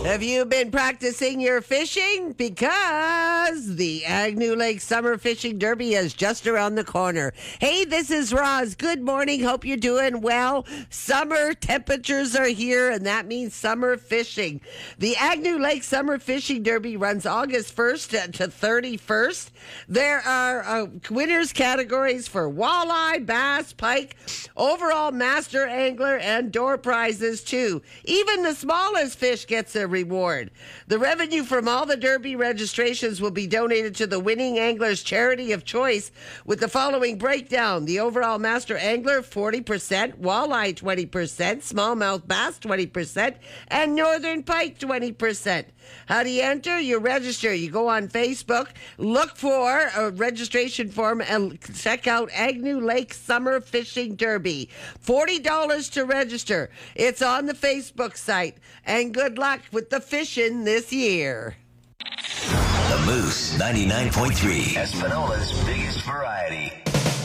Have you been practicing your fishing? Because the Agnew Lake Summer Fishing Derby is just around the corner. Hey, this is Roz. Good morning. Hope you're doing well. Summer temperatures are here, and that means summer fishing. The Agnew Lake Summer Fishing Derby runs August 1st to 31st. There are winners categories for walleye, bass, pike, overall master angler, and door prizes too. Even the smallest fish gets a reward. The revenue from all the Derby registrations will be donated to the winning angler's charity of choice with the following breakdown. The overall master angler, 40%, walleye, 20%, smallmouth bass, 20%, and northern pike, 20%. How do you enter? You register. You go on Facebook, look for a registration form, and check out Agnew Lake Summer Fishing Derby. $40 to register. It's on the Facebook site. And good luck with the fishing this year. The Moose 99.3, Espanola's biggest variety.